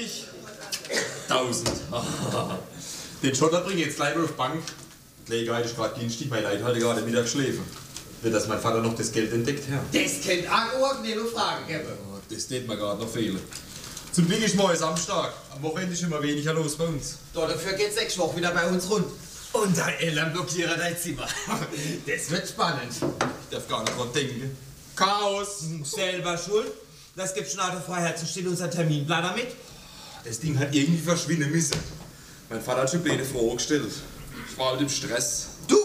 1000. Den Schotter bringe ich jetzt gleich auf die Bank. Die Gelegenheit ist gerade günstig, mein Leid hatte gerade Mittagsschläfe. Wird, dass mein Vater noch das Geld entdeckt hat. Das kennt auch keine Frage, gell? Das tät mir gerade noch fehlen. Zum Glück ist morgen Samstag. Am Wochenende ist immer weniger los bei uns. Dafür geht's nächste Woche wieder bei uns rund. Und dein Eltern blockieren dein Zimmer. Das wird spannend. Ich darf gar nicht dran denken. Chaos! Selber schuld. Das gibt schon Auto Freiheit zu stehen, unser Terminplaner mit. Das Ding hat irgendwie verschwinden müssen. Mein Vater hat schon Pläne vorgestellt. Ich war halt im Stress. Du?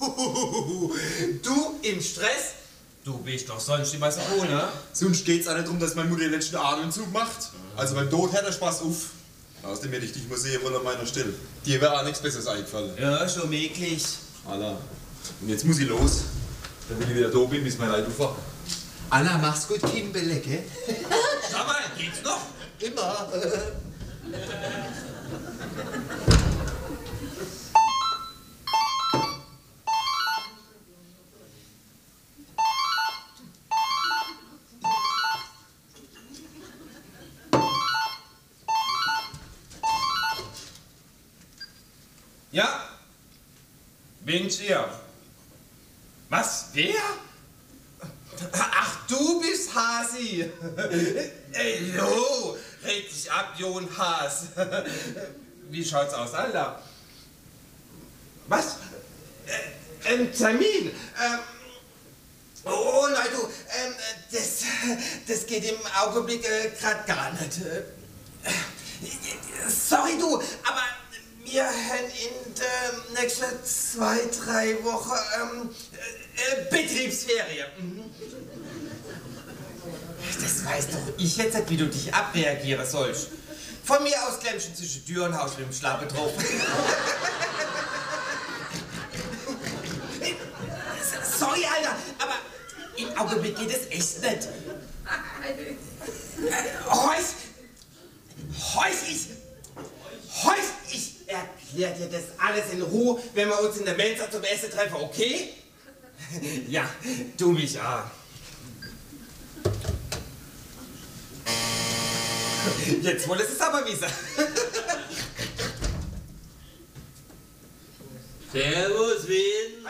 Du im Stress? Du bist doch sonst immer so ohne. Sonst geht's auch nicht darum, dass meine Mutter den letzten Atemzug macht. Also beim Tod hört der Spaß auf. Außerdem hätte ich dich mal sehen wollen an meiner Stelle. Dir wäre auch nichts Besseres eingefallen. Ja, schon möglich. Allah. Und jetzt muss ich los, damit ich wieder da bin, bis mein Leid aufwacht. Anna, mach's gut, Kimbele, gell? Sag mal, geht's noch? Immer. Ja? Bin's ihr? Was? Wer? Ach, du bist Hasi. Ey, jo, reg dich ab, Jon Haas. Wie schaut's aus, Alter? Was? Termin? Oh nein, du, das geht im Augenblick grad gar nicht. Sorry, du, aber wir haben in den nächsten 2-3 Wochen Betriebsferien. Das weiß doch ich jetzt nicht, wie du dich abreagieren sollst. Von mir aus klemmst du zwischen Tür und Haus mit dem Schlappe drauf. Sorry, Alter, aber im Augenblick geht es echt nicht. Ich erklär dir das alles in Ruhe, wenn wir uns in der Mensa zum Essen treffen, okay? Ja, du mich auch. Jetzt wohl ist es aber wissen. Servus, Wien.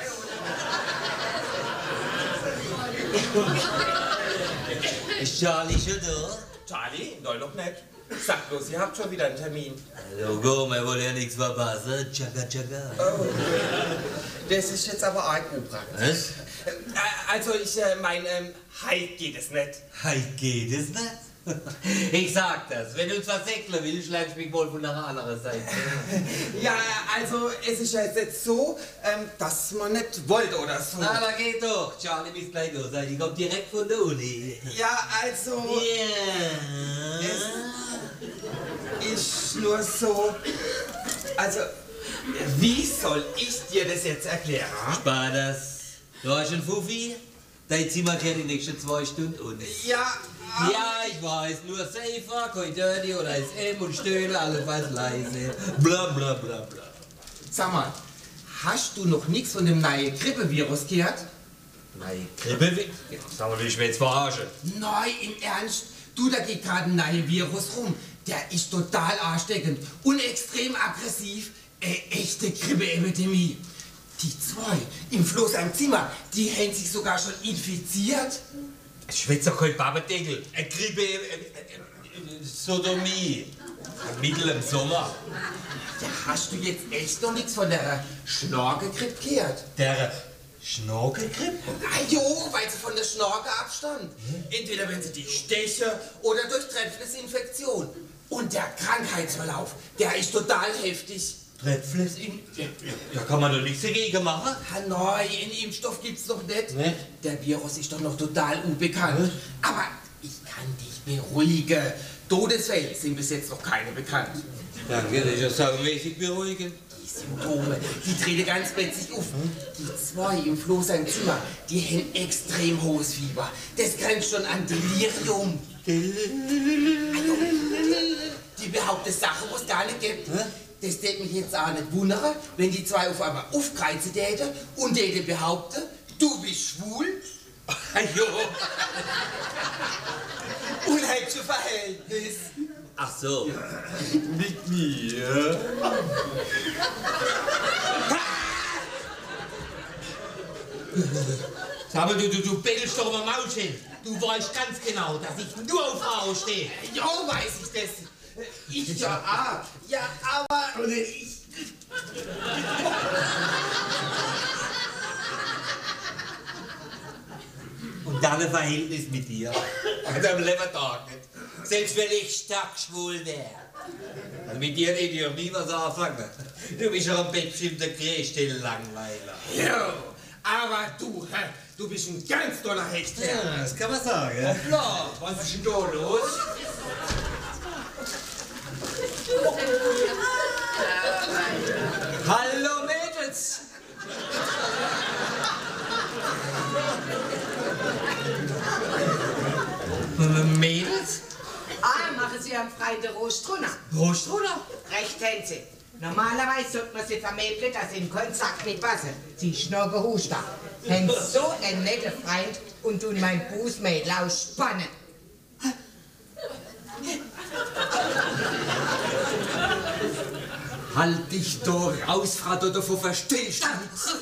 Ist Charlie schon da? Charlie? Nein, noch nicht. Sag bloß, ihr habt schon wieder einen Termin. Logo, wir wollen ja nichts verpassen. Tschakka, tschakka. Oh. Das ist jetzt aber arg unpraktisch. Was? Also ich meine, heute geht es nicht. Heute geht es nicht? Ich sag das, wenn du uns versäckeln willst, schlägst du mich wohl von der anderen Seite. Ja, also es ist ja jetzt so, dass man nicht wollte oder so. Na, da geht doch. Charlie, bis gleich los. Die kommt direkt von der Uni. Ja, also... Ja. Es ist nur so... Also, wie soll ich dir das jetzt erklären? Spar das. Du hast einen Fuffi? Dein Zimmer kehrt die nächsten 2 Stunden uns. Ja, ja, ich weiß, nur Safer, kein Dirty oder SM und Stöhne, allenfalls leise. Bla bla bla bla. Sag mal, hast du noch nichts von dem neuen Grippevirus gehört? Nein, Grippevirus? Sag mal, will ich mich jetzt verarschen? Nein, im Ernst. Du, da geht gerade ein neuer Virus rum. Der ist total ansteckend und extrem aggressiv. Echte Grippeepidemie. Die 2 im Floß am Zimmer, die haben sich sogar schon infiziert. Ich schwätze doch kein Babendeckel. Eine Grippe, Sodomie. Ein Mittel im Sommer. Ja, hast du jetzt echt noch nichts von der Schnorkelgrippe gehört? Der Schnorkelgrippe? Ah jo, weil sie von der Schnorke abstammt. Entweder wenn sie dich steche oder durch Trefflesinfektion. Und der Krankheitsverlauf, der ist total heftig. Da kann man doch nichts dagegen machen. Hanoi, einen Impfstoff gibt's noch nicht. Ne? Der Virus ist doch noch total unbekannt. Aber ich kann dich beruhigen. Todesfälle sind bis jetzt noch keine bekannt. Danke, das ist ja saumäßig beruhigend. Die Symptome, die treten ganz plötzlich auf. Die 2 im Floß am Zimmer, die haben extrem hohes Fieber. Das grenzt schon an Delirium. Also, die behauptet Sachen, wo es gar nicht gibt. Das tät mich jetzt auch nicht wundern, wenn die 2 auf einmal aufkreuzen täten und täten behaupten, du bist schwul. Jo. Unheimliches Verhältnis. Ach so. Mit mir. Sag mal, du bettelst doch immer Maul hin. Du weißt ganz genau, dass ich nur auf Frauen stehe. Ja, weiß ich das. Ich ja auch. Ja, aber ich... Und dann ein Verhältnis mit dir. An einem Lebertag nicht. Selbst wenn ich stark schwul wäre. Also mit dir hätte ich nie was anfangen. Du bist ja am Bett bestimmt der größte Langweiler. Ja, aber du bist ein ganz toller Hecht. Ja, das kann man sagen. Ja, was ist denn da los? Hallo Mädels! Mädels? Machen Sie am Freitag Rostrunner. Rostrunner? Recht haben Sie. Normalerweise sollte man sie vermädeln, dass sie in Kontakt mit Wasser. Sie ist noch gehuscht. Haben so einen netten Freund und tun mein Bußmädel ausspannen. Halt dich doch raus, Frau, davon verstehst du nichts.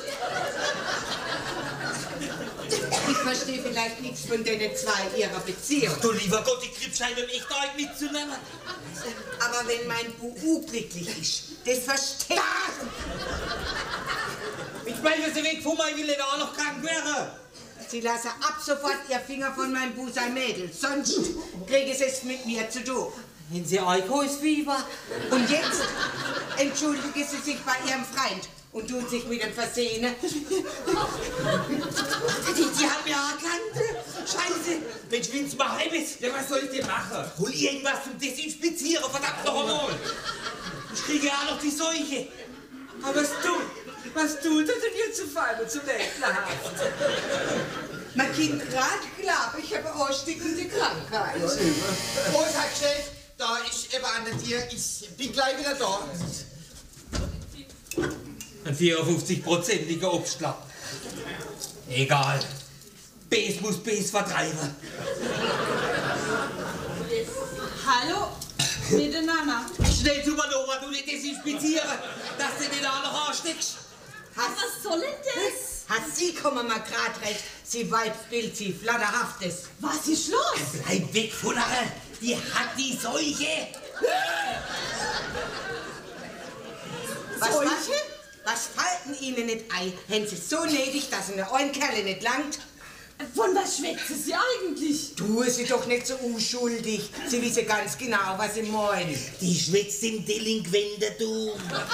Ich verstehe vielleicht nichts von den zwei ihrer Beziehung. Du lieber Gott, die Krippscheine echt euch mitzunehmen. Aber wenn mein Bu glücklich ist, das verstehe ich. Ich meine, Sie weg von mir, ich will nicht auch noch krank werden. Sie lassen ab sofort ihr Finger von meinem Bu sein Mädel, sonst kriegen sie es mit mir zu tun. Haben Sie Alkoholfieber? Und jetzt entschuldigen Sie sich bei Ihrem Freund und tun sich mit dem Versehen. Die hat mir erkannt. Scheiße. Mensch, Winz, mach etwas. Ja, was soll ich denn machen? Hol irgendwas zum Desinfizieren, verdammt noch einmal. Ich kriege ja auch noch die Seuche. Aber was tut er denn jetzt zu fein und zu Mädlerhaft? Mein Kind gerade glaubt, ich habe eine ansteckende Krankheit. Großer Chef, da ist eben an der Tür. Ich bin gleich wieder da. Ein 54%iger Obstler. Egal. Bes muss Bes vertreiben. Hallo, miteinander. Schnell zu Manova, du nicht desinfizieren, dass du nicht auch noch ansteckst. Was soll denn das? Sie kommen mal grad recht, Sie Weibsbild, Sie Flatterhaftes. Was ist los? Bleib weg von ihr, die hat die Seuche. Was falten Ihnen nicht ein? Haben Sie so nötig, dass Ihnen ein Kerl nicht langt? Von was schwätzt Sie eigentlich? Tue Sie doch nicht so unschuldig. Sie wissen ganz genau, was Sie meinen. Die schwätzt im Delinquententum.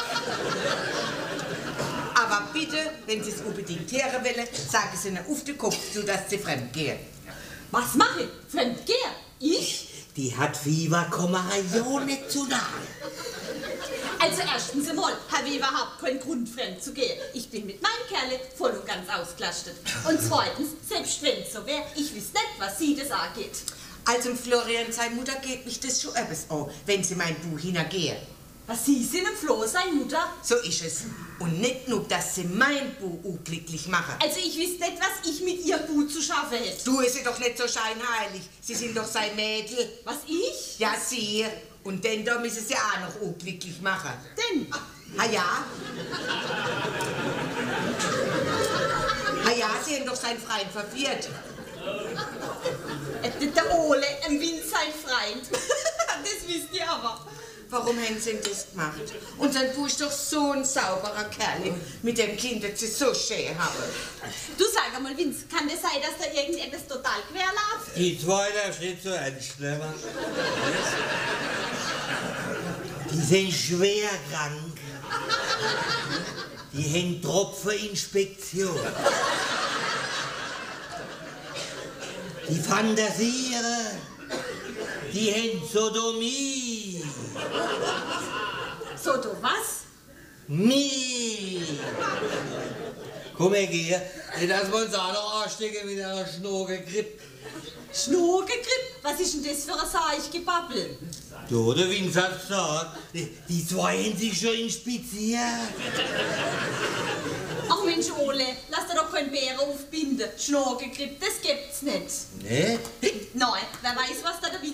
Aber bitte, wenn Sie es unbedingt hören wollen, sagen Sie ihnen auf den Kopf zu, dass Sie fremd gehen. Was mache ich? Fremdgeher? Ich? Die hat Fieber, komme ja nicht zu nahe. Also erstens einmal habe ich überhaupt keinen Grund, fremd zu gehen. Ich bin mit meinem Kerl voll und ganz ausgelastet. Und zweitens, selbst wenn es so wäre, ich wüsste nicht, was sie das angeht. Also Florian, seine Mutter geht mich das schon etwas an, wenn sie mein Buch hingeht. Was Sie sind im Floh, seine Mutter? So ist es. Und nicht nur, dass sie mein Buch unglücklich machen. Also ich wüsste nicht, was ich mit ihr gut zu schaffen hätte. Du ist doch nicht so scheinheilig. Sie sind doch sein Mädel. Was, ich? Ja, sie. Und denn da müssen sie auch noch unglücklich machen. Denn? Ah ja? Ah ja, sie haben doch seinen Freund verführt. Der Ole, ein Wind sein Freund. Das wisst ihr aber. Warum haben sie denn das gemacht? Und sein Buch ist doch so ein sauberer Kerl. Mit dem Kind, das sie so schön haben. Du sag einmal, Vince, kann das sein, dass da irgendetwas total quer läuft? Die zweite Schritt zu einschlemmen. Die sind schwer krank. Die haben Tropfeninspektion. Die fantasieren. Die haben Sodomie. So, du was? Mie. Komm her, geh. Dass wir uns auch noch anstecken mit einer Schnorgelgrippe. Schnorgelgrippe? Was ist denn das für ein Seichgebabbel? Du, der Vince hat gesagt, die zwei haben sich schon inspiziert. Ach Mensch, Ole, lass dir doch keinen Bären aufbinden. Schnorgelgrippe, das gibt's nicht. Ne? Nein, wer weiß, was da der Vince